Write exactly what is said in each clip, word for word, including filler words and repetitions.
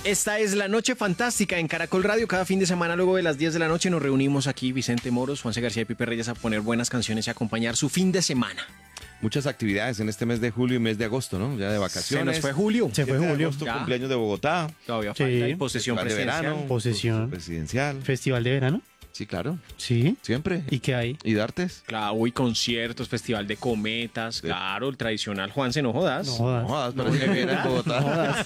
Esta es La Noche Fantástica en Caracol Radio. Cada fin de semana, luego de las diez de la noche, nos reunimos aquí, Vicente Moros, Juanse García y Pipe Reyes, a poner buenas canciones y acompañar su fin de semana. Muchas actividades en este mes de julio y mes de agosto, ¿no? Ya de vacaciones. Se nos fue julio. Se fue julio. Agosto, Ya. cumpleaños de Bogotá. Todavía Sí. falta. Y posesión Festival de presidencial. verano. Posesión. Presidencial. Festival de verano. Sí, claro. Sí. Siempre. ¿Y qué hay? ¿Y de artes? Claro, uy, conciertos, festival de cometas. Sí. Claro, el tradicional Juanse, no jodas. No jodas. No jodas, pero es que viene en Bogotá.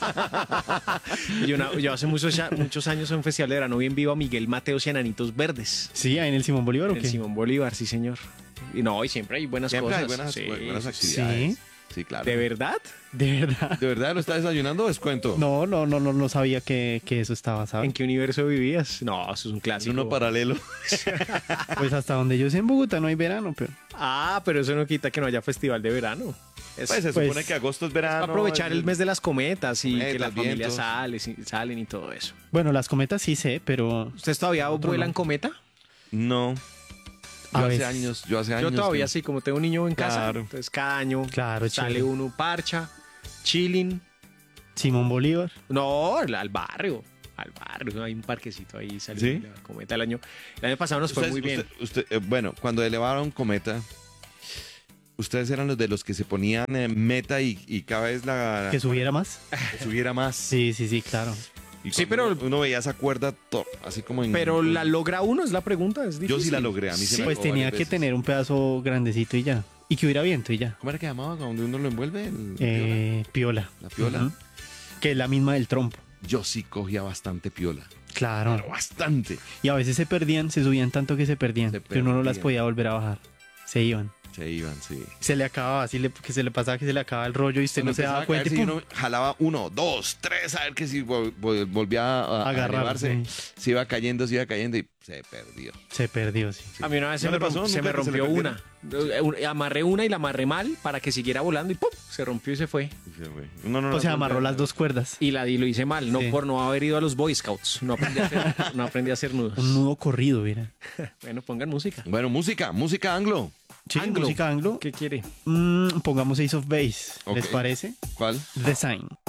Yo, una- yo hace muchos, ya- muchos años en un festival de verano vi en vivo a Miguel Mateos y Enanitos Verdes. Sí, ahí en el Simón Bolívar, ¿o En qué? el Simón Bolívar, sí, señor. Y no, y siempre hay buenas Siempre cosas. hay buenas, Sí, bu- buenas sí, actividades. Sí. Sí, claro. ¿De verdad? De verdad. ¿De verdad lo está desayunando o es cuento? No, no, no, no, no sabía que, que eso estaba, ¿En ¿sabes? qué universo vivías? No, eso es un Es clásico. uno paralelo. Pues hasta donde yo sé en Bogotá no hay verano, pero... Ah, pero eso no quita que no haya festival de verano. Es Pues se Pues, supone que agosto es verano. para aprovechar el mes de las cometas y Cometas, que las familias vientos. salen, y- salen y todo eso. Bueno, las cometas sí sé, pero... ¿Ustedes todavía Otro vuelan no. cometa? No. Yo A hace veces. años, yo hace años. Yo todavía que- sí, como tengo un niño en casa, Claro. entonces cada año Claro, sale chévere. uno parcha, chilling. Simón Bolívar. No, al, al barrio, al barrio, hay un parquecito ahí, sale ¿Sí? la cometa el año. El año pasado nos fue Ustedes- muy bien. usted- usted, eh, bueno, cuando elevaron cometa, ustedes eran los de los que se ponían en meta y, y cada vez la Que subiera más. que subiera más. Sí, sí, sí, claro. Y Sí, cuando pero- uno, uno veía esa cuerda to- así como en. Pero la logra uno, es la pregunta, es difícil. Yo sí la logré, a mí se me Pues pegó tenía varias que veces. tener un pedazo grandecito y ya. Y que hubiera viento y ya. ¿Cómo era que llamaba donde uno lo envuelve? El- Eh, piola. La piola. Ujú. Que es la misma del trompo. Yo sí cogía bastante piola. Claro. Pero bastante. Y a veces se perdían, se subían tanto que se perdían. Se que uno no las perdían. podía volver a bajar. Se iban. Se iban, sí. Se le acababa, así le, que se le pasaba que se le acababa el rollo y usted Cuando no se empezaba daba a cuenta. y caerse y ¡pum! uno jalaba uno, dos, tres, a ver que si vol- vol- volvía a, a Agarrar, elevarse, sí. se iba cayendo, se iba cayendo y se perdió. Se perdió, sí. A mí una vez se ¿No me, le pasó romp- se nunca me que se le rompió perdiera? una. Eh, un- Amarré una y la amarré mal para que siguiera volando y ¡pum! Se rompió y se fue. Y se fue. Uno no O las sea, vuelve amarró a- las dos cuerdas. Y la di, lo hice mal, no Sí. por no haber ido a los Boy Scouts. No aprendí a hacer, no aprendí a hacer nudos. Un nudo corrido, mira. Bueno, pongan música. Bueno, música, música anglo. Sí, Anglo. música anglo. ¿Qué quiere? Mm, pongamos Ace of Base. ¿Les Ok. parece? ¿Cuál? The Sign.